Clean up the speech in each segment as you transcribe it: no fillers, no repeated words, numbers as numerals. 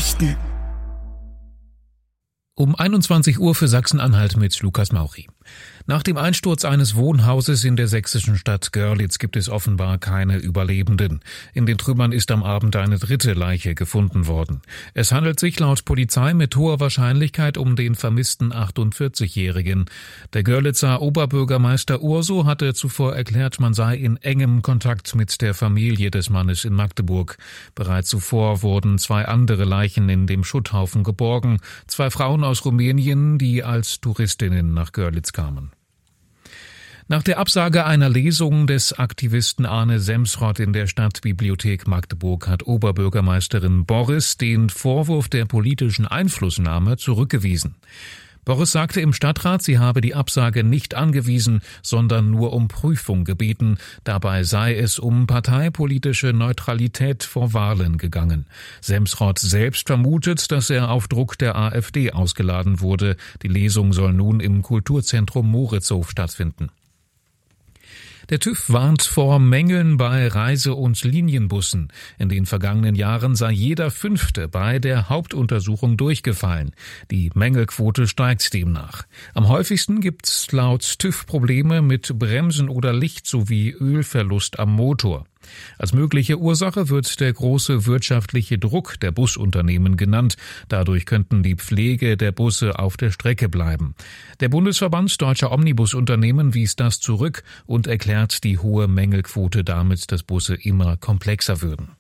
Nachrichten. Um 21 Uhr für Sachsen-Anhalt mit Lukas Mauchi. Nach dem Einsturz eines Wohnhauses in der sächsischen Stadt Görlitz gibt es offenbar keine Überlebenden. In den Trümmern ist am Abend eine dritte Leiche gefunden worden. Es handelt sich laut Polizei mit hoher Wahrscheinlichkeit um den vermissten 48-Jährigen. Der Görlitzer Oberbürgermeister Urso hatte zuvor erklärt, man sei in engem Kontakt mit der Familie des Mannes in Magdeburg. Bereits zuvor wurden 2 andere Leichen in dem Schutthaufen geborgen. 2 Frauen aus Rumänien, die als Touristinnen nach Görlitz kamen. Nach der Absage einer Lesung des Aktivisten Arne Semsrott in der Stadtbibliothek Magdeburg hat Oberbürgermeisterin Borres den Vorwurf der politischen Einflussnahme zurückgewiesen. Borres sagte im Stadtrat, sie habe die Absage nicht angewiesen, sondern nur um Prüfung gebeten. Dabei sei es um parteipolitische Neutralität vor Wahlen gegangen. Semsrott selbst vermutet, dass er auf Druck der AfD ausgeladen wurde. Die Lesung soll nun im Kulturzentrum Moritzhof stattfinden. Der TÜV warnt vor Mängeln bei Reise- und Linienbussen. In den vergangenen Jahren sei jeder 5. bei der Hauptuntersuchung durchgefallen. Die Mängelquote steigt demnach. Am häufigsten gibt's laut TÜV Probleme mit Bremsen oder Licht sowie Ölverlust am Motor. Als mögliche Ursache wird der große wirtschaftliche Druck der Busunternehmen genannt. Dadurch könnten die Pflege der Busse auf der Strecke bleiben. Der Bundesverband Deutscher Omnibusunternehmen wies das zurück und erklärt die hohe Mängelquote damit, dass Busse immer komplexer würden.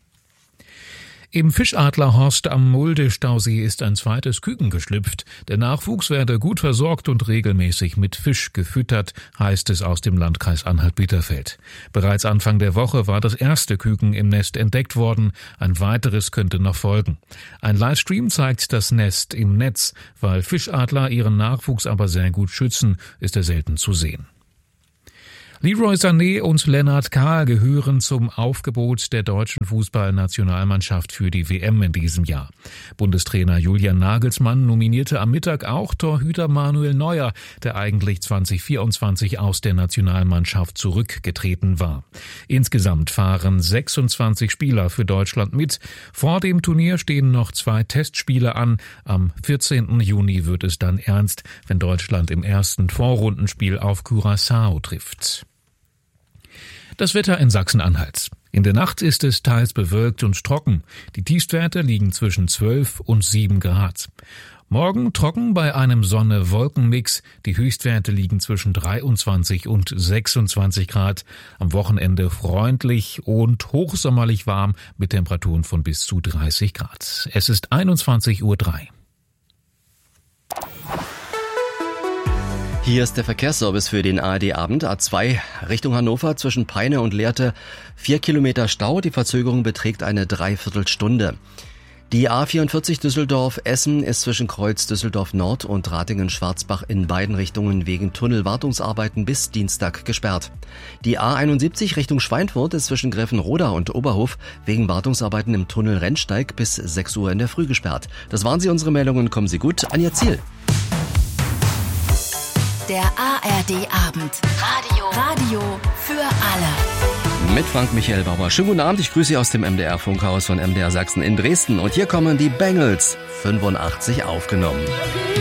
Im Fischadlerhorst am Mulde-Stausee ist ein zweites Küken geschlüpft. Der Nachwuchs werde gut versorgt und regelmäßig mit Fisch gefüttert, heißt es aus dem Landkreis Anhalt-Bitterfeld. Bereits Anfang der Woche war das erste Küken im Nest entdeckt worden. Ein weiteres könnte noch folgen. Ein Livestream zeigt das Nest im Netz. Weil Fischadler ihren Nachwuchs aber sehr gut schützen, ist er selten zu sehen. Leroy Sané und Lennart Kahl gehören zum Aufgebot der deutschen Fußballnationalmannschaft für die WM in diesem Jahr. Bundestrainer Julian Nagelsmann nominierte am Mittag auch Torhüter Manuel Neuer, der eigentlich 2024 aus der Nationalmannschaft zurückgetreten war. Insgesamt fahren 26 Spieler für Deutschland mit. Vor dem Turnier stehen noch 2 Testspiele an. Am 14. Juni wird es dann ernst, wenn Deutschland im ersten Vorrundenspiel auf Curaçao trifft. Das Wetter in Sachsen-Anhalt. In der Nacht ist es teils bewölkt und trocken. Die Tiefstwerte liegen zwischen 12 und 7 Grad. Morgen trocken bei einem Sonne-Wolken-Mix. Die Höchstwerte liegen zwischen 23 und 26 Grad. Am Wochenende freundlich und hochsommerlich warm mit Temperaturen von bis zu 30 Grad. Es ist 21:03 Uhr. Hier ist der Verkehrsservice für den ARD-Abend. A2 Richtung Hannover zwischen Peine und Lehrte 4 Kilometer Stau. Die Verzögerung beträgt eine Dreiviertelstunde. Die A44 Düsseldorf-Essen ist zwischen Kreuz Düsseldorf Nord und Ratingen-Schwarzbach in beiden Richtungen wegen Tunnelwartungsarbeiten bis Dienstag gesperrt. Die A71 Richtung Schweinfurt ist zwischen Greffenroda und Oberhof wegen Wartungsarbeiten im Tunnel Rennsteig bis 6 Uhr in der Früh gesperrt. Das waren sie, unsere Meldungen. Kommen Sie gut an Ihr Ziel. Der ARD-Abend. Radio für alle. Mit Frank-Michael Bauer. Schönen guten Abend, ich grüße Sie aus dem MDR-Funkhaus von MDR Sachsen in Dresden. Und hier kommen die Bangles, 85 aufgenommen.